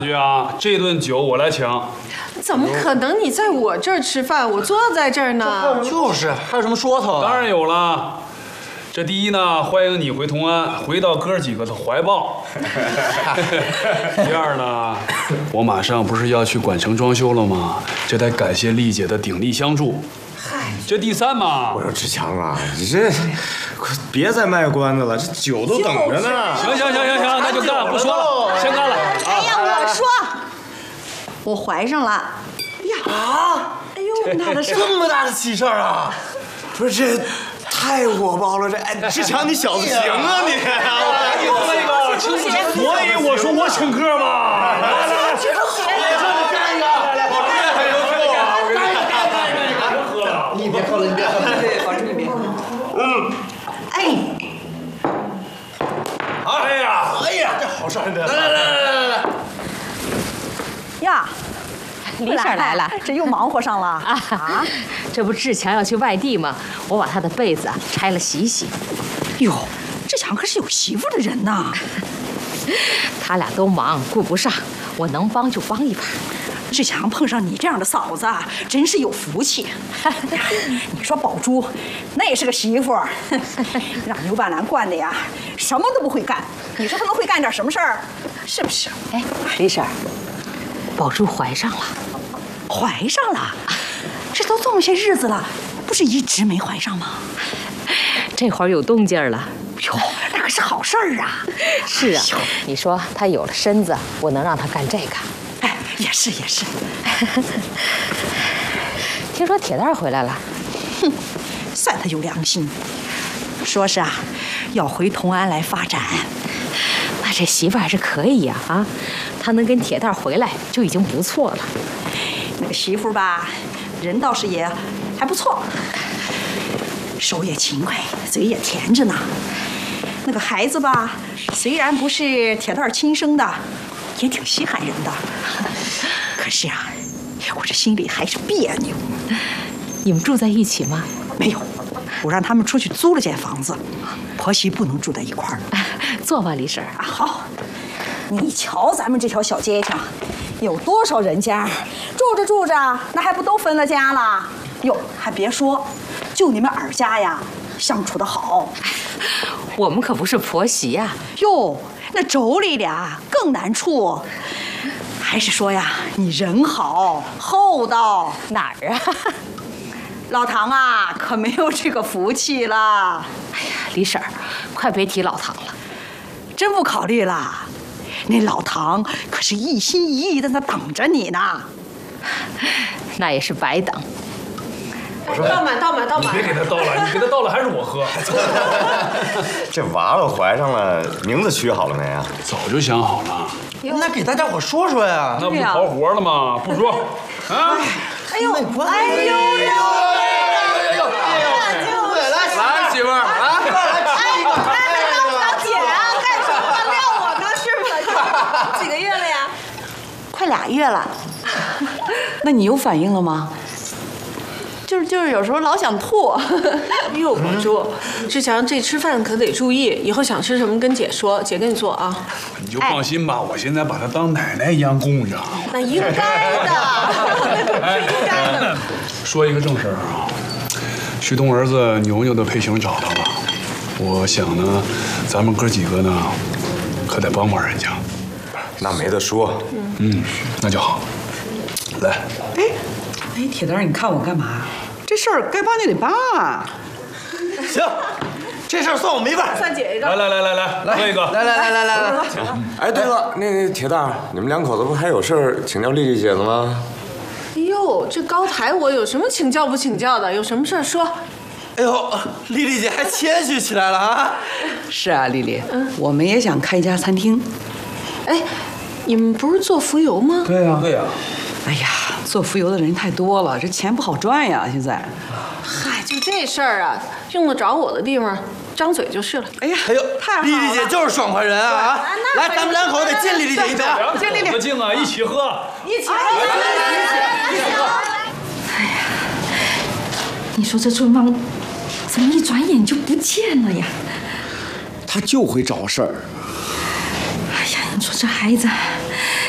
句啊，这顿酒我来请。 怎么可能？你在我这儿吃饭，我坐在这儿呢。 就是，还有什么说头啊？ 当然有了。这第一呢，欢迎你回同安，回到哥几个的怀抱。第二呢，我马上不是要去管城装修了吗？这得感谢丽姐的鼎力相助。这第三嘛， 我说志强啊，你这别再卖关子了，这酒都等着呢。 行，那就干，不说了，先干了。 哎呀，我说，我怀上了。呀啊！ 哎呦，这么大的事， 这么大的喜事儿啊！不是这太火爆了，这哎，志强你小子行啊你！ 哎呦那个，所以我说我请客嘛。来， 这都好了， 干一个， 你别喝了，你别喝了，对，保证你别喝。 哎呀，这好事儿！来。 呀， 李婶来了， 这又忙活上了啊！这不志强要去外地吗？我把他的被子拆了洗洗。 哟，志强可是有媳妇的人呐。 他俩都忙，顾不上，我能帮就帮一把。 志强碰上你这样的嫂子，真是有福气。你说宝珠，那也是个媳妇，让牛半兰惯的呀，什么都不会干。你说他能会干点什么事儿？是不是？ 哎，李婶，宝珠怀上了。 怀上了？这都这么些日子了，不是一直没怀上吗？ 这会儿有动静了。 哟，那可是好事儿啊！ 是啊，你说他有了身子，我能让他干这个？ 哎，也是。 听说铁蛋回来了， 哼，算他有良心。说是啊，要回同安来发展。 那这媳妇还是可以呀啊！他能跟铁蛋回来就已经不错了。 那个媳妇吧，人倒是也还不错，手也勤快，嘴也甜着呢。那个孩子吧，虽然不是铁蛋亲生的，也挺稀罕人的。可是啊，我这心里还是别扭。 你们住在一起吗？ 没有，我让他们出去租了间房子，婆媳不能住在一块儿。 坐吧，李婶啊，好。你瞧咱们这条小街上，有多少人家，住着，那还不都分了家了？哟，还别说，就你们尔家呀，相处得好。 我们可不是婆媳呀。 哟，那妯娌俩更难处。还是说呀，你人好厚道。 哪儿啊？ 老唐啊，可没有这个福气了。 哎呀，李婶儿，快别提老唐了。 真不考虑了？那老唐可是一心一意在那等着你呢。 那也是白等。 倒满。 你别给他倒了，你给他倒了还是我喝。 这娃娃怀上了，名字取好了没啊？ 早就想好了。 那给大家伙说说呀。 那不刨活了吗？不说。啊！ 哎呦！ 来，媳妇儿啊！ 老姐啊，干什么撂我呢？是不是？几个月了呀？ 快2月了。 那你有反应了吗？就是有时候老想吐。哟，宝珠，志强这吃饭可得注意，以后想吃什么跟姐说，姐给你做啊。 你就放心吧，我现在把她当奶奶一样供着。 那应该的，那是应该的。 说一个正事儿啊，旭东儿子牛牛的配型找到了，我想呢，咱们哥几个呢，可得帮帮人家。 那没得说。 那就好。来。 哎，铁蛋，你看我干嘛？这事儿该办就得办啊！ 行，这事儿算我没办。 算姐一个。 来，喝一个。 来。 哎，对了，那铁蛋，你们2口子不还有事儿请教丽丽姐呢吗？ 哎呦，这高台我有什么请教不请教的？有什么事儿说。 哎呦，丽丽姐还谦虚起来了啊！ 是啊，丽丽，我们也想开一家餐厅。 哎，你们不是做浮游吗？ 对呀。 哎呀，做浮游的人太多了，这钱不好赚呀！现在。 嗨，就这事儿啊，用得着我的地方，张嘴就是了。 哎呦， 太好了！ 丽丽姐就是爽快人啊！来，咱们2口得敬丽丽姐一杯。 敬丽丽，敬啊，一起喝。 一起喝。 哎呀，你说这春芳怎么一转眼就不见了呀？ 他就会找事儿。 哎呀，你说这孩子